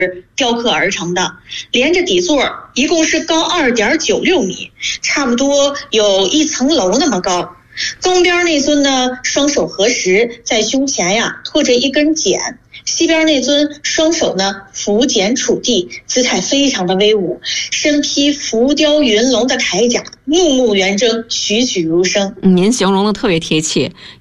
雕刻而成的，连着底座一共是高2.96米，差不多有1层楼那么高。东边那尊呢，双手合十，在胸前托着一根锏；西边那尊双手呢扶锏杵地，姿态非常的威武，身披浮雕云龙的铠甲，目目圆睁，栩栩如生。 您形容的特别贴切。